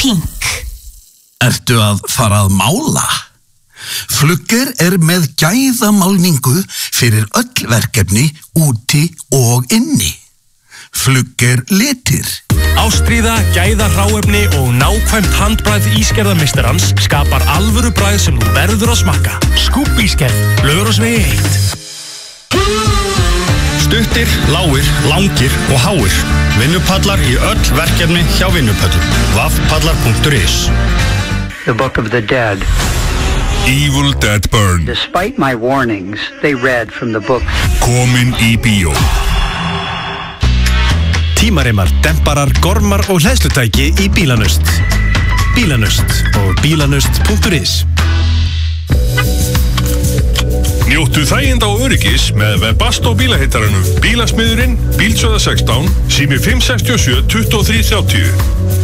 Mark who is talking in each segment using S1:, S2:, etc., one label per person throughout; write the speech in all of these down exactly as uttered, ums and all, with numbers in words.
S1: pink.
S2: Ertu að fara að mála? Flugger er með gæðamálningu fyrir öll verkefni úti og inni. Flugger litir.
S3: Ástríða, gæða hráefni og nákvæmt handbragð ísgerðarmeistarans skapar alvöru bragð sem þú verður að smakka. Skúbb ísgerð, Laugarásvegi eitt.
S4: Stuttir, lágir, langir og háir. Vinnupallar í öll verkefni hjá Vinnupöllum. vafpallar punktur is.
S5: The Book of the Dead.
S6: Evil Dead Burn.
S5: Despite my warnings, they read from the book.
S6: Komin í bíó.
S3: Tímarimar, demparar, gormar og hleðslutæki í Bílanust. Bílanust og bílanust punktur is.
S6: Njóttu þæginda og öryggis með Webasto bílaheitarunum. Bílasmiðurinn, Bílsöða sextán, sími fimm sex sjö, tuttugu og þrjú þrjátíu.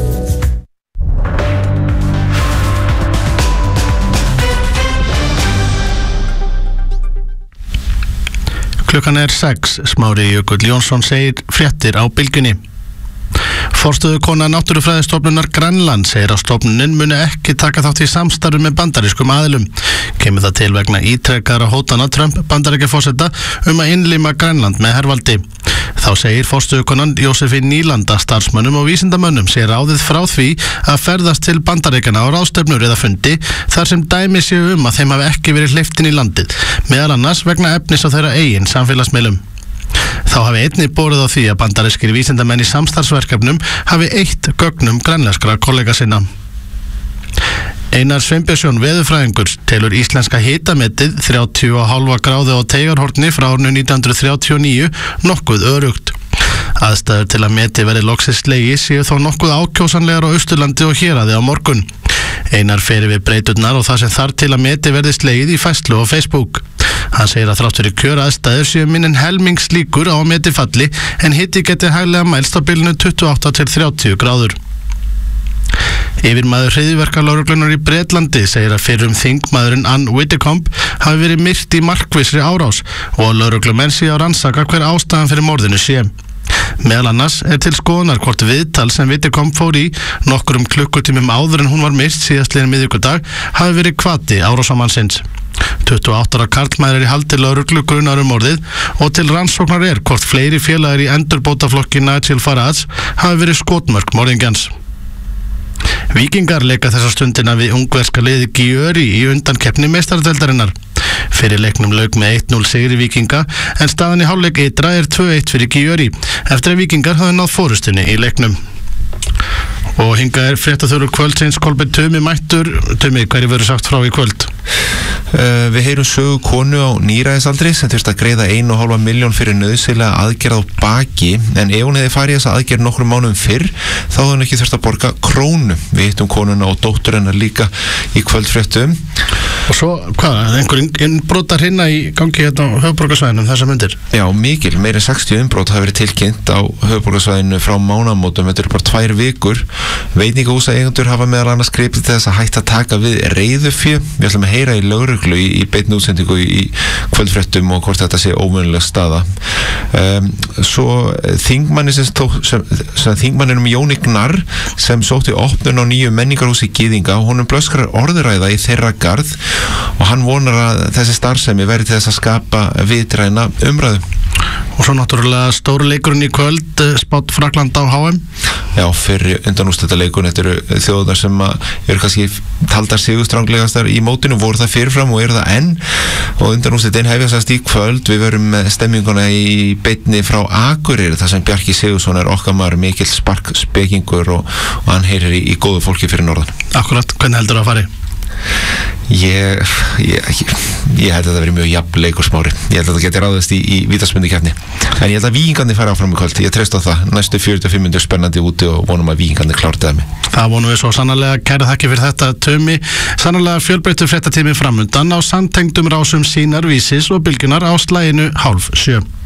S7: Klukkan er sex, Smári Jökull Jónsson segir fréttir á Bylgjunni. Forstöðukona Náttúrufræðistofnunar Grænland segir að stofnunin muni ekki taka þátt í samstarfi með bandarískum aðilum. Kemur það til vegna ítrekkaðra hótana Trump Bandaríkjaforseta um að innlima Grænland með hervaldi. Þá segir forstöðukonan Jósefín Nýlanda starfsmönnum og vísindamönnum sé ráðið frá því að ferðast til Bandaríkjanna á ráðstefnur eða fundi þar sem dæmi séu um að þeim hafi ekki verið hleypt inn í landið, meðal annars vegna efnis á þeirra eigin samfélagsmiðlum. Þá hafi einnig borið á því að bandarískir vísindamenn í samstarfsverkefnum hafi eitt gögnum grænlenskra kollega sinna. Einar Sveinbjörnsson veðurfræðingur telur íslenska hitametið þrjátíu og hálfa gráðu á Teigarhorni frá árinu nítján hundruð þrjátíu og níu nokkuð örugt. Aðstæður til að metið verði loksins slegi séu þó nokkuð ákjósanlegar á Austurlandi og Héraði á morgun. Einar fer við breyturnar og það sem þarf til að metið verði slegið í færslu á Facebook. Hann segir að þrátt fyrir kjöraðstæður séu minnin helmingslíkur á metið falli en hiti geti hæglega mælst á bilinu tuttugu og átta til þrjátíu gráður. Yfirmaður hryðjuverkalögreglunnar í Bretlandi segir að fyrrum þingmaðurinn Ann Widdecombe hafi verið myrt í markvissri árás og að lögreglumenn séu að rannsaka hver ástæðan fyrir morðinu sé. Meðal annars er til skoðunar hvort viðtal sem Widdecombe fór í nokkrum klukkutímum áður en hún var myrt síðastliðinn miðvikudag hafi verið hvati árásamannsins. tuttugu og átta ára karlmaður er í haldi lögreglu grunaður um morðið og til rannsóknar er hvort fleiri félagar í endurbótaflokki Nigel Farage hafi verið skotmörk morðingjans. Víkingar leika þessa stundina við ungverska liði Győri í undankeppni meistaradeildarinnar. Fyrir leiknum lauk með eitt núll sigri Víkinga en staðan í hálfleik ytra er tvö eitt fyrir Győri eftir að Víkingar hafði náð forystunni í leiknum. Og hingað er fréttaþulur kvöldsins Kolbeinn Tumi mættur. Tumi, hverju verður sagt frá í kvöld?
S8: Uh, við heyrum sögu konu á níræðisaldri sem þurfti að greiða einu og hálfa milljón fyrir nauðsynlega aðgerð á baki, en ef hún hefði farið þessa aðgerð nokkrum mánuðum fyrr þá hefði hún ekki þurft að borga krónu. Við hittum konuna og dóttur hennar líka í kvöldfréttum.
S7: Og svo, hvað, einhver innbrotar hinna í gangi hérna á höfuðborgarsvæðinu þessar myndir?
S8: Já, mikil, meira en sextíu innbrot hafa verið tilkynnt á höfuðborgarsvæðinu frá mánaðamótum. Þetta eru bara tvær vikur. Veitingahúsaeigendur hafa meðal annars gripið til þess að hætta að taka við reiðufé. Við ætlum að heyra í lögreglu í, í beinni útsendingu í, í kvöldfréttum og hvort þetta sé óvenjuleg staða. Um, svo þingmanni sem, sem, sem þingmanninum Jóni Gnarr sem sótti opnun á nýju menningarhúsi Gyðinga, honum blöskrar orðuræða í þeirra garð og hann vonar að þessi starfsemi verði til þess að skapa vitræna umræðu.
S7: Og svo náttúrulega stóru leikurinn í kvöld, spátt Frakkland á H M.
S8: Já, fyrir undanúrslitaleikurinn, þetta eru þjóðar sem eru kannski taldar sigurstranglegastar í mótinu, voru það fyrirfram og eru það enn, og undanúrslitin hefjast í kvöld. Við verum með stemminguna í beinni frá Akureyri, þar sem Bjarki Sigurðsson er okkar maður, mikill sparkspekingur og, og hann heyrir í, í góðu fólki fyrir norðan.
S7: Akkurat, hvernig heldur það að fari?
S8: Ég, ég, ég, ég held að það verið mjög jafn leikur, Smári. Ég held að það geti ráðast í, í vítaspyrnukeppni. En ég held að Víkingarnir fari áfram í kvöld. Ég treyst á það. Næstu fjörutíu og fimm mínútur spennandi úti og vonum að Víkingarnir klári það með.
S7: Það vonum við svo sannarlega. Kæra þakki fyrir þetta, Tumi. Sannarlega fjölbreyttur fréttatími framundan á samtengdum rásum Sínar, Vísis og Bylgjunnar á slaginu hálf sjö.